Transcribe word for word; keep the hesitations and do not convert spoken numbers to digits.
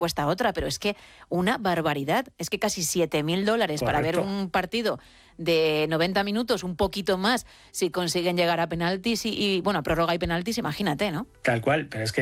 cuesta otra, pero es que una barbaridad. Es que casi siete mil dólares para ver un partido de noventa minutos, un poquito más, si consiguen llegar a penaltis y, y bueno, a prórroga y penaltis, imagínate, ¿no? Tal cual, pero es que